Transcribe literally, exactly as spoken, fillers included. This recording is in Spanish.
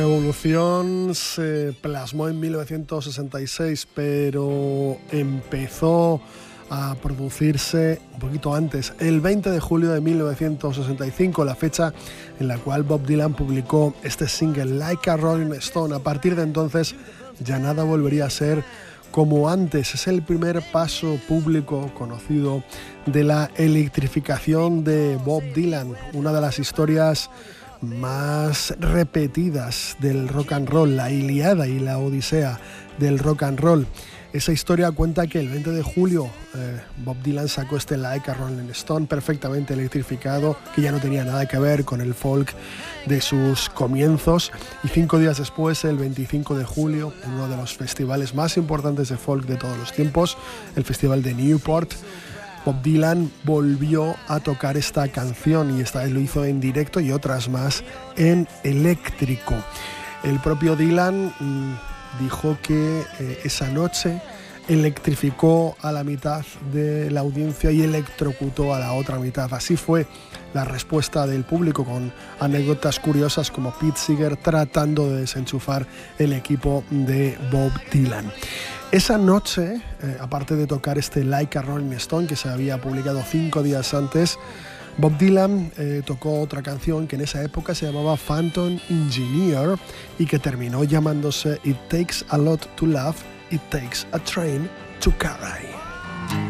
La evolución se plasmó en mil novecientos sesenta y seis, pero empezó a producirse un poquito antes, el veinte de julio de mil novecientos sesenta y cinco, la fecha en la cual Bob Dylan publicó este single Like a Rolling Stone. A partir de entonces ya nada volvería a ser como antes. Es el primer paso público conocido de la electrificación de Bob Dylan, una de las historias más repetidas del rock and roll, la Ilíada y la Odisea del rock and roll. Esa historia cuenta que el veinte de julio eh, Bob Dylan sacó este Like a Rolling Stone perfectamente electrificado, que ya no tenía nada que ver con el folk de sus comienzos, y cinco días después, el veinticinco de julio, en uno de los festivales más importantes de folk de todos los tiempos, el Festival de Newport, Bob Dylan volvió a tocar esta canción, y esta vez lo hizo en directo y otras más en eléctrico. El propio Dylan mmm, dijo que eh, esa noche electrificó a la mitad de la audiencia y electrocutó a la otra mitad. Así fue la respuesta del público, con anécdotas curiosas como Pete Seeger tratando de desenchufar el equipo de Bob Dylan. Esa noche, eh, aparte de tocar este Like a Rolling Stone, que se había publicado cinco días antes, Bob Dylan eh, tocó otra canción que en esa época se llamaba Phantom Engineer y que terminó llamándose It Takes a Lot to Love, It Takes a Train to Carry.